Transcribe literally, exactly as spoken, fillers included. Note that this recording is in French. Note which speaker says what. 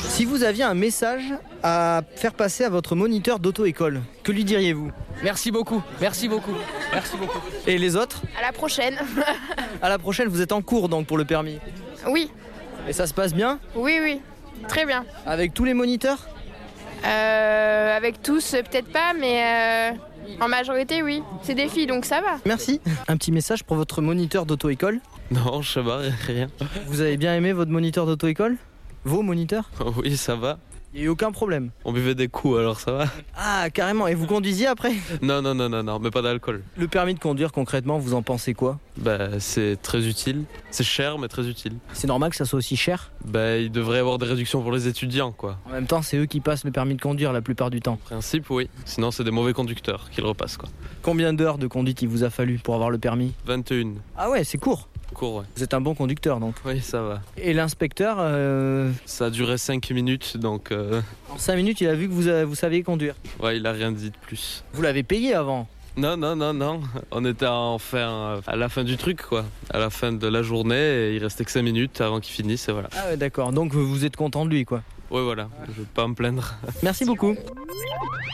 Speaker 1: Si vous aviez un message à faire passer à votre moniteur d'auto-école, que lui diriez-vous?
Speaker 2: Merci beaucoup, merci beaucoup, merci beaucoup.
Speaker 1: Et les autres?
Speaker 3: À la prochaine.
Speaker 1: À la prochaine, vous êtes en cours donc pour le permis.
Speaker 3: Oui,
Speaker 1: Et ça se passe bien?
Speaker 3: oui, oui. Très bien.
Speaker 1: Avec tous les moniteurs?
Speaker 3: Euh, avec tous, euh, peut-être pas, mais euh, en majorité, oui. C'est des filles, donc ça va.
Speaker 1: Merci. Un petit message pour votre moniteur d'auto-école.
Speaker 4: Non, je sais pas, rien.
Speaker 1: Vous avez bien aimé votre moniteur d'auto-école? Vos moniteurs?
Speaker 4: Oui, ça va.
Speaker 1: Il n'y a eu aucun problème.
Speaker 4: On buvait des coups, alors ça va.
Speaker 1: Ah, carrément. Et vous conduisiez après?
Speaker 4: Non, non, non, non, non, mais pas d'alcool.
Speaker 1: Le permis de conduire, concrètement, vous en pensez quoi?
Speaker 4: Bah, c'est très utile. C'est cher, mais très utile.
Speaker 1: C'est normal que ça soit aussi cher?
Speaker 4: Bah, il devrait y avoir des réductions pour les étudiants, quoi.
Speaker 1: En même temps, c'est eux qui passent le permis de conduire la plupart du temps.
Speaker 4: En principe, oui. Sinon, c'est des mauvais conducteurs qui le repassent, quoi.
Speaker 1: Combien d'heures de conduite il vous a fallu pour avoir le permis?
Speaker 4: vingt et une.
Speaker 1: Ah ouais, c'est court.
Speaker 4: Cours, ouais.
Speaker 1: Vous êtes un bon conducteur donc.
Speaker 4: Oui, ça va.
Speaker 1: Et l'inspecteur, euh,
Speaker 4: Ça a duré cinq minutes, donc euh,
Speaker 1: en cinq minutes, il a vu que vous, euh, vous saviez conduire.
Speaker 4: ouais, il a rien dit de plus.
Speaker 1: Vous l'avez payé avant?
Speaker 4: Non, non, non, non. On était enfin à la fin du truc, quoi. À la fin de la journée, et il restait que cinq minutes avant qu'il finisse, et voilà.
Speaker 1: Ah ouais, d'accord. Donc vous êtes content de lui, quoi.
Speaker 4: Ouais, voilà. Je vais pas me plaindre.
Speaker 1: Merci beaucoup.